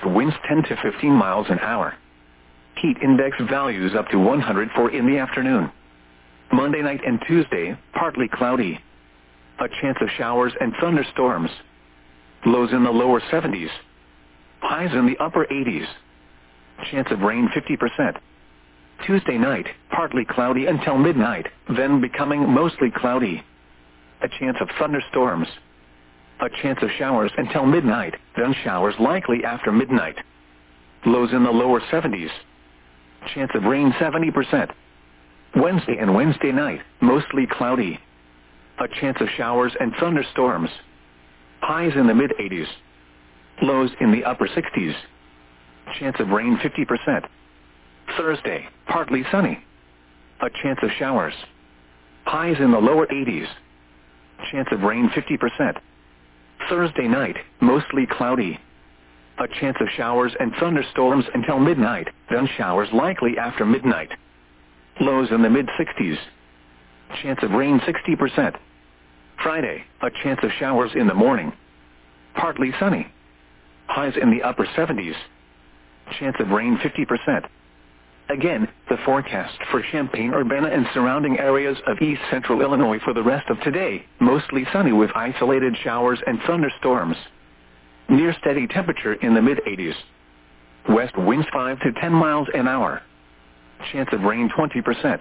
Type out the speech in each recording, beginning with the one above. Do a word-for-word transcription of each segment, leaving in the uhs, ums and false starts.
west winds ten to fifteen miles an hour. Heat index values up to one hundred four in the afternoon. Monday night and Tuesday, partly cloudy. A chance of showers and thunderstorms. Lows in the lower seventies. Highs in the upper eighties. Chance of rain fifty percent. Tuesday night, partly cloudy until midnight, then becoming mostly cloudy. A chance of thunderstorms. A chance of showers until midnight, then showers likely after midnight. Lows in the lower seventies. Chance of rain seventy percent. Wednesday and Wednesday night, mostly cloudy. A chance of showers and thunderstorms. Highs in the mid-eighties. Lows in the upper sixties. Chance of rain fifty percent. Thursday, partly sunny. A chance of showers. Highs in the lower eighties. Chance of rain fifty percent. Thursday night, mostly cloudy. A chance of showers and thunderstorms until midnight, then showers likely after midnight. Lows in the mid-sixties. Chance of rain sixty percent. Friday, a chance of showers in the morning. Partly sunny. Highs in the upper seventies. Chance of rain fifty percent. Again, the forecast for Champaign-Urbana and surrounding areas of east central Illinois for the rest of today, mostly sunny with isolated showers and thunderstorms. Near steady temperature in the mid-eighties. West winds five to ten miles an hour. Chance of rain twenty percent.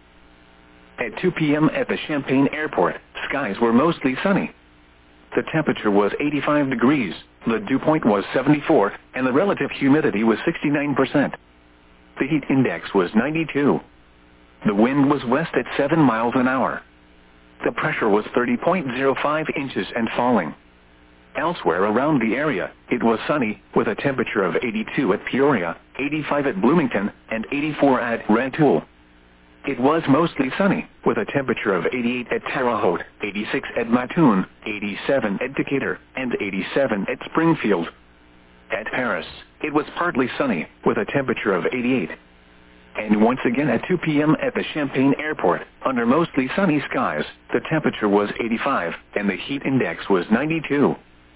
At two p.m. at the Champaign Airport, skies were mostly sunny. The temperature was eighty-five degrees, the dew point was seventy-four, and the relative humidity was sixty-nine percent. The heat index was ninety-two. The wind was west at seven miles an hour. The pressure was thirty point zero five inches and falling. Elsewhere around the area, it was sunny, with a temperature of eighty-two at Peoria, eighty-five at Bloomington, and eighty-four at Rantoul. It was mostly sunny, with a temperature of eighty-eight at Terre Haute, eighty-six at Mattoon, eighty-seven at Decatur, and eighty-seven at Springfield. At Paris, it was partly sunny, with a temperature of eighty-eight. And once again at two p.m. at the Champaign Airport, under mostly sunny skies, the temperature was eighty-five, and the heat index was ninety-two.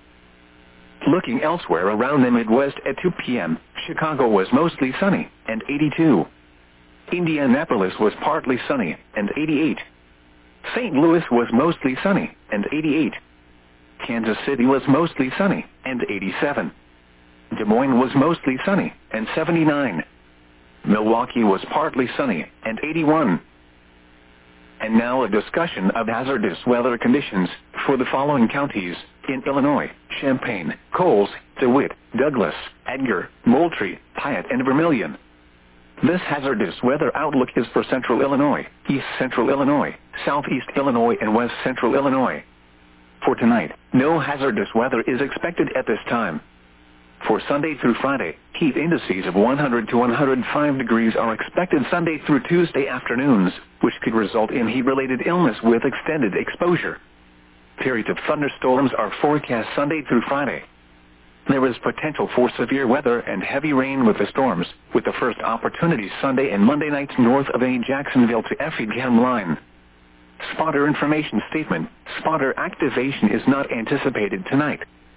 Looking elsewhere around the Midwest at two p.m., Chicago was mostly sunny, and eighty-two. Indianapolis was partly sunny, and eighty-eight. Saint Louis was mostly sunny, and eighty-eight. Kansas City was mostly sunny, and eighty-seven. Des Moines was mostly sunny, and seventy-nine. Milwaukee was partly sunny, and eighty-one. And now a discussion of hazardous weather conditions for the following counties in Illinois: Champaign, Coles, DeWitt, Douglas, Edgar, Moultrie, Piatt, and Vermilion. This hazardous weather outlook is for Central Illinois, East Central Illinois, Southeast Illinois, and West Central Illinois. For tonight, no hazardous weather is expected at this time. For Sunday through Friday, heat indices of one hundred to one hundred five degrees are expected Sunday through Tuesday afternoons, which could result in heat-related illness with extended exposure. Periods of thunderstorms are forecast Sunday through Friday. There is potential for severe weather and heavy rain with the storms, with the first opportunity Sunday and Monday nights north of a Jacksonville to Effingham line. Spotter information statement: spotter activation is not anticipated tonight.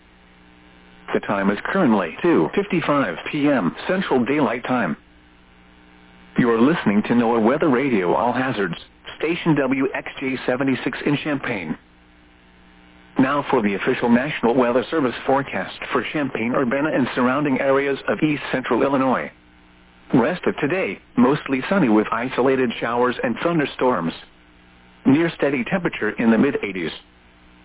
The time is currently two fifty-five p.m. Central Daylight Time. You are listening to NOAA Weather Radio All Hazards, station W X J seventy-six in Champaign. Now for the official National Weather Service forecast for Champaign-Urbana and surrounding areas of east central Illinois. Rest of today, mostly sunny with isolated showers and thunderstorms. Near steady temperature in the mid-eighties.